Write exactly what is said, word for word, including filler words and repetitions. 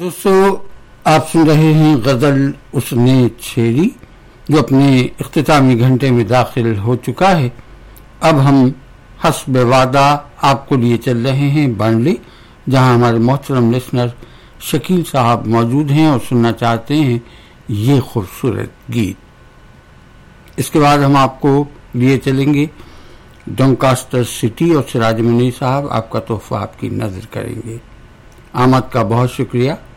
दोस्तों, आप सुन रहे हैं गजल उसने छेड़ी, जो अपने इख्तितामी घंटे में दाखिल हो चुका है। अब हम हस्ब वादा आपको लिए चल रहे हैं बांडली, जहां हमारे मोहतरम लिसनर शकील साहब मौजूद हैं और सुनना चाहते हैं ये खूबसूरत गीत। इसके बाद हम आपको लिए चलेंगे डोंकास्टर सिटी और सिराज मुनीर साहब आपका तोहफा आपकी नजर करेंगे। आमद का बहुत शुक्रिया।